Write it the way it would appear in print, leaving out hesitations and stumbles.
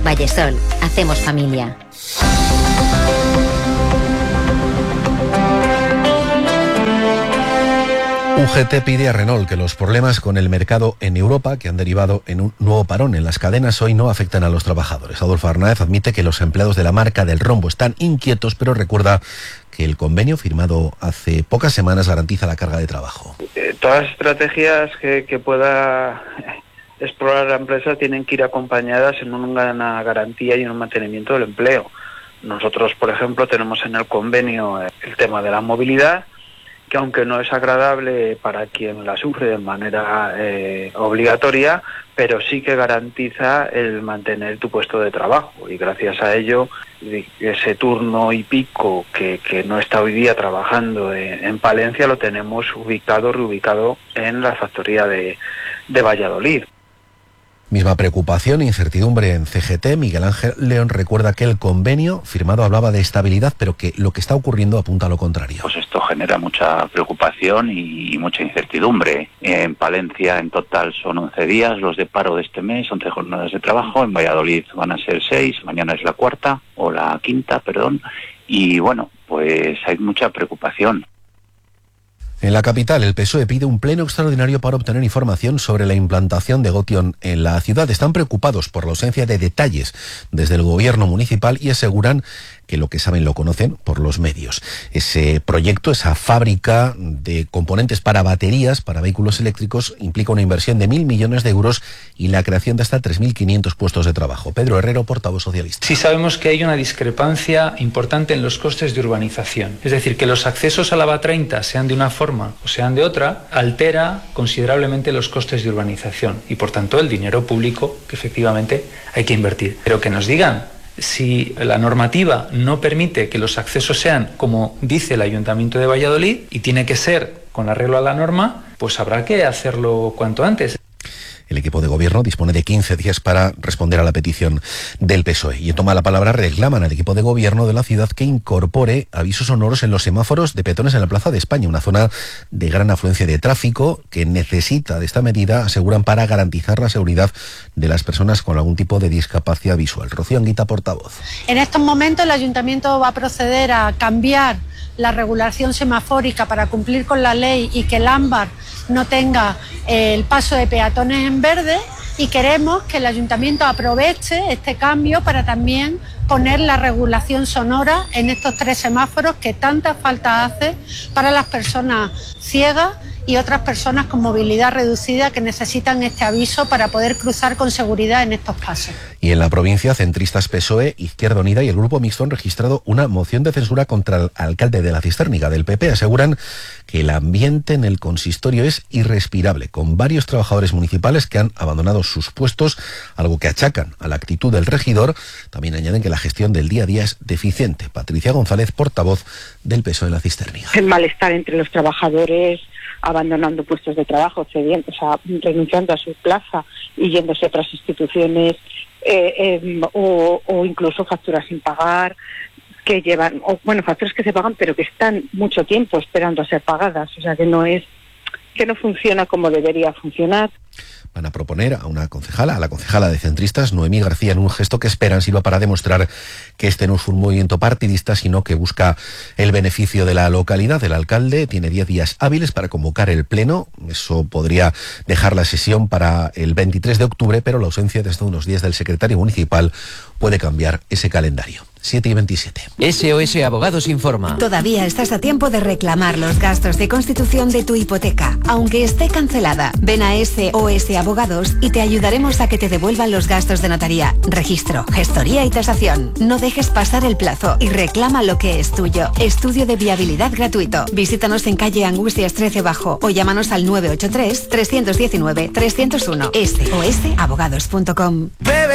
Vallesol, hacemos familia. UGT pide a Renault que los problemas con el mercado en Europa, que han derivado en un nuevo parón en las cadenas, hoy no afectan a los trabajadores. Adolfo Arnáez admite que los empleados de la marca del rombo están inquietos, pero recuerda que el convenio firmado hace pocas semanas garantiza la carga de trabajo. Todas las estrategias que pueda explorar la empresa tienen que ir acompañadas en una garantía y en un mantenimiento del empleo. Nosotros, por ejemplo, tenemos en el convenio el tema de la movilidad, que aunque no es agradable para quien la sufre de manera obligatoria, pero sí que garantiza el mantener tu puesto de trabajo, y gracias a ello ese turno y pico que no está hoy día trabajando en Palencia lo tenemos reubicado en la factoría de Valladolid. Misma preocupación e incertidumbre en CGT. Miguel Ángel León recuerda que el convenio firmado hablaba de estabilidad, pero que lo que está ocurriendo apunta a lo contrario. Pues esto genera mucha preocupación y mucha incertidumbre. En Palencia en total son 11 días los de paro de este mes, 11 jornadas de trabajo. En Valladolid van a ser 6, mañana es la quinta, y bueno, pues hay mucha preocupación. En la capital, el PSOE pide un pleno extraordinario para obtener información sobre la implantación de Gotion en la ciudad. Están preocupados por la ausencia de detalles desde el gobierno municipal y aseguran que lo que saben lo conocen por los medios. Ese proyecto, esa fábrica de componentes para baterías, para vehículos eléctricos, implica una inversión de 1.000 millones de euros y la creación de hasta 3.500 puestos de trabajo. Pedro Herrero, portavoz socialista. Sí sabemos que hay una discrepancia importante en los costes de urbanización. Es decir, que los accesos a la BA30 sean de una forma o sean de otra, altera considerablemente los costes de urbanización y, por tanto, el dinero público que efectivamente hay que invertir. Pero que nos digan si la normativa no permite que los accesos sean como dice el Ayuntamiento de Valladolid y tiene que ser con arreglo a la norma, pues habrá que hacerlo cuanto antes. El equipo de gobierno dispone de 15 días para responder a la petición del PSOE. Y en toma la palabra reclaman al equipo de gobierno de la ciudad que incorpore avisos sonoros en los semáforos de peatones en la Plaza de España, una zona de gran afluencia de tráfico que necesita de esta medida, aseguran, para garantizar la seguridad de las personas con algún tipo de discapacidad visual. Rocío Anguita, portavoz. En estos momentos el Ayuntamiento va a proceder a cambiar la regulación semafórica para cumplir con la ley y que el ámbar no tenga el paso de peatones en verde, y queremos que el Ayuntamiento aproveche este cambio para también poner la regulación sonora en estos 3 semáforos que tanta falta hace para las personas ciegas y otras personas con movilidad reducida que necesitan este aviso para poder cruzar con seguridad en estos pasos. Y en la provincia, centristas PSOE, Izquierda Unida y el Grupo Mixto han registrado una moción de censura contra el alcalde de la Cistérnica del PP. Aseguran que el ambiente en el consistorio es irrespirable, con varios trabajadores municipales que han abandonado sus puestos, algo que achacan a la actitud del regidor. También añaden que la gestión del día a día es deficiente. Patricia González, portavoz del PSOE de la Cistérnica. El malestar entre los trabajadores, abandonando puestos de trabajo, renunciando a su plaza y yéndose a otras instituciones, o incluso facturas sin pagar, que llevan, facturas que se pagan pero que están mucho tiempo esperando a ser pagadas, o sea que no funciona como debería funcionar. Van a proponer a la concejala de centristas, Noemí García, en un gesto que esperan sirva para demostrar que este no es un movimiento partidista, sino que busca el beneficio de la localidad. El alcalde tiene 10 días hábiles para convocar el pleno. Eso podría dejar la sesión para el 23 de octubre, pero la ausencia de hasta unos días del secretario municipal puede cambiar ese calendario. 7:27. SOS Abogados informa. Todavía estás a tiempo de reclamar los gastos de constitución de tu hipoteca. Aunque esté cancelada, ven a SOS Abogados y te ayudaremos a que te devuelvan los gastos de notaría, registro, gestoría y tasación. No dejes pasar el plazo y reclama lo que es tuyo. Estudio de viabilidad gratuito. Visítanos en calle Angustias 13 Bajo o llámanos al 983 319 301. SOSabogados.com.